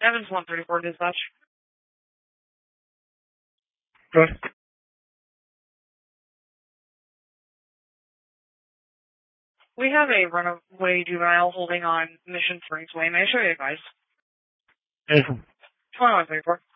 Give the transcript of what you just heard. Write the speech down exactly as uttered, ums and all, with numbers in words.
Evans one thirty-four dispatch. Good. We have a runaway juvenile holding on Mission Springs Way. May I show you guys? Yes. twenty-one thirty-four.